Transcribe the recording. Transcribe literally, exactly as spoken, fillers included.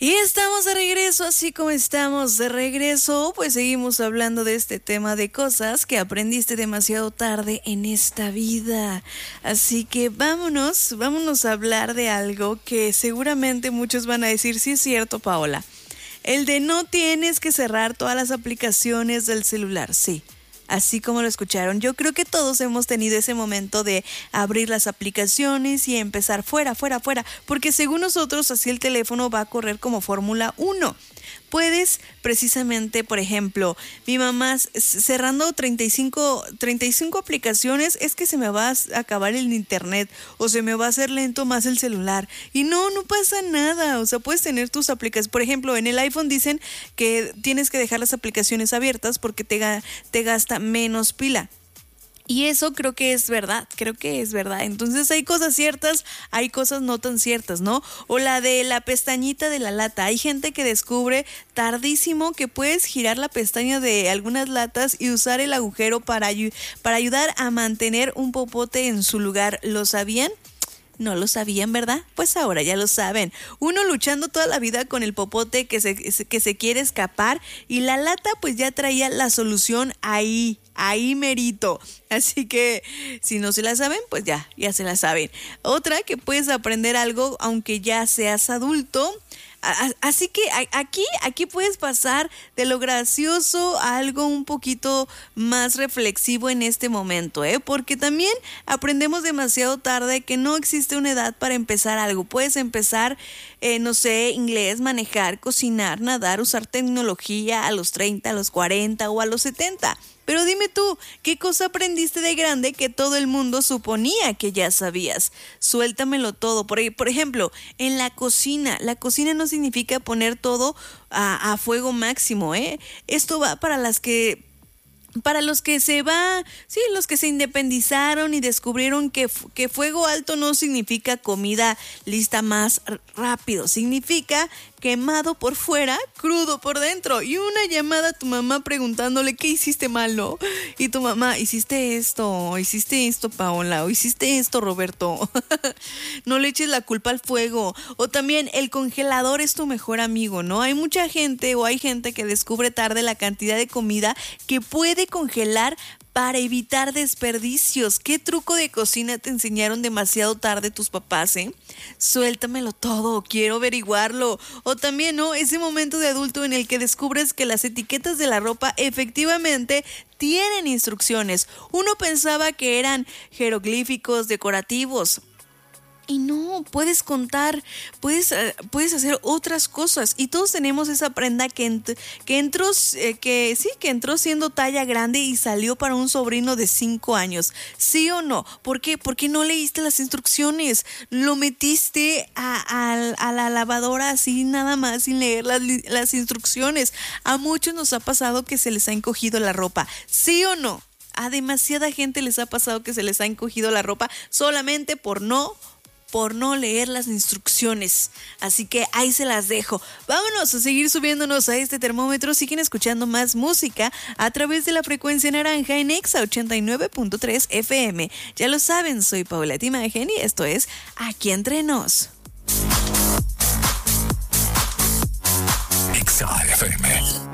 Y estamos de regreso, así como estamos de regreso, pues seguimos hablando de este tema de cosas que aprendiste demasiado tarde en esta vida. Así que vámonos, vámonos a hablar de algo que seguramente muchos van a decir, sí es cierto, Paola. El de no tienes que cerrar todas las aplicaciones del celular, sí. Así como lo escucharon, yo creo que todos hemos tenido ese momento de abrir las aplicaciones y empezar fuera, fuera, fuera, porque según nosotros así el teléfono va a correr como Fórmula uno. Puedes precisamente, por ejemplo, mi mamá cerrando treinta y cinco, treinta y cinco aplicaciones, es que se me va a acabar el internet o se me va a hacer lento más el celular. Y no, no pasa nada. O sea, puedes tener tus aplicaciones. Por ejemplo, en el iPhone dicen que tienes que dejar las aplicaciones abiertas porque te, te gasta menos pila. Y eso creo que es verdad, creo que es verdad. Entonces hay cosas ciertas, hay cosas no tan ciertas, ¿no? O la de la pestañita de la lata. Hay gente que descubre tardísimo que puedes girar la pestaña de algunas latas y usar el agujero para, para ayudar a mantener un popote en su lugar. ¿Lo sabían? No lo sabían, ¿verdad? Pues ahora ya lo saben. Uno luchando toda la vida con el popote que se, que se quiere escapar y la lata pues ya traía la solución ahí, ahí merito. Así que si no se la saben, pues ya, ya se la saben. Otra que puedes aprender algo aunque ya seas adulto. Así que aquí, aquí puedes pasar de lo gracioso a algo un poquito más reflexivo en este momento, ¿eh? Porque también aprendemos demasiado tarde que no existe una edad para empezar algo. Puedes empezar, eh, no sé, inglés, manejar, cocinar, nadar, usar tecnología a los treinta, a los cuarenta o a los setenta. Pero dime tú, ¿qué cosa aprendiste de grande que todo el mundo suponía que ya sabías? Suéltamelo todo. Por, por ejemplo, en la cocina. La cocina no significa poner todo a, a fuego máximo, ¿eh? Esto va para las que... Para los que se va, sí, los que se independizaron y descubrieron que, que fuego alto no significa comida lista más rápido, significa quemado por fuera, crudo por dentro. Y una llamada a tu mamá preguntándole qué hiciste mal, ¿no? Y tu mamá, hiciste esto, hiciste esto, Paola, o hiciste esto, Roberto. No le eches la culpa al fuego. O también el congelador es tu mejor amigo, ¿no? Hay mucha gente o hay gente que descubre tarde la cantidad de comida que puede congelar para evitar desperdicios. ¿Qué truco de cocina te enseñaron demasiado tarde tus papás, eh? Suéltamelo todo, quiero averiguarlo. O también, ¿no? Ese momento de adulto en el que descubres que las etiquetas de la ropa efectivamente tienen instrucciones. Uno pensaba que eran jeroglíficos decorativos. Y no, puedes contar, puedes, uh, puedes hacer otras cosas. Y todos tenemos esa prenda que, ent- que entró, eh, que sí, que entró siendo talla grande y salió para un sobrino de cinco años. ¿Sí o no? ¿Por qué? Porque no leíste las instrucciones. Lo metiste a, a, a la lavadora así nada más sin leer las, las instrucciones. A muchos nos ha pasado que se les ha encogido la ropa. ¿Sí o no? A demasiada gente les ha pasado que se les ha encogido la ropa solamente por no por no leer las instrucciones. Así que ahí se las dejo. Vámonos a seguir subiéndonos a este termómetro. Siguen escuchando más música a través de la frecuencia naranja en Exa ochenta y nueve punto tres F M. Ya lo saben, soy Paola Timagen y esto es Aquí Entre Nos. Exa F M.